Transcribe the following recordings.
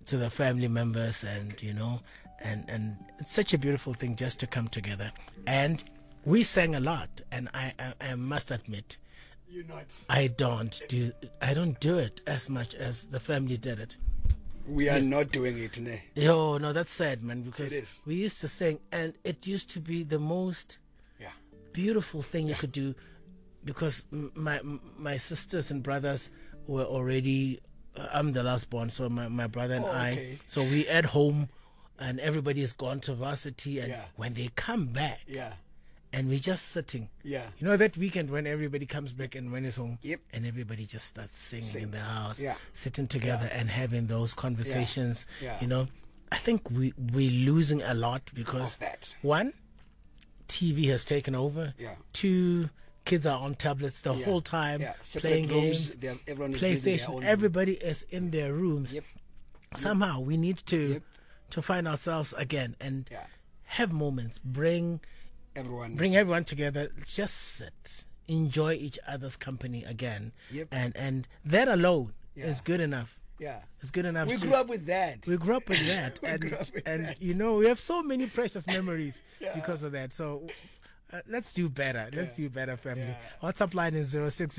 to the family members, and and it's such a beautiful thing just to come together. And we sang a lot, and I must admit, I don't do it as much as the family did it. We are not doing it, ne? Yo, no, that's sad, man, because It is. we used to sing, and it used to be the most beautiful thing you could do, because my sisters and brothers were already, I'm the last born, so my brother and I, so we at home, and everybody has gone to varsity, and when they come back, and we're just sitting, that weekend when everybody comes back and when it's home, and everybody just starts singing in the house, sitting together and having those conversations, I think we're losing a lot because one, TV has taken over. Two, kids are on tablets the whole time, playing games, PlayStation. Everybody is in their rooms. Somehow we need to find ourselves again and have moments. Bring everyone together. Just sit, enjoy each other's company again, and that alone is good enough. It's good enough. We grew up with that. And we have so many precious memories because of that. So let's do better. Let's do better, family. WhatsApp line is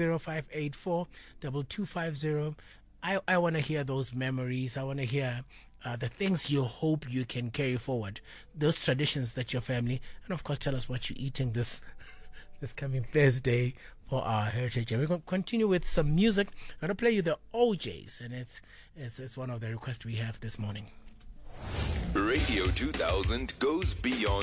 0605842250. I want to hear those memories. I want to hear the things you hope you can carry forward, those traditions that your family, and of course tell us what you're eating this coming Thursday for our heritage. And we're going to continue with some music. I'm going to play you the OJs, and it's one of the requests we have this morning. Radio 2000 goes beyond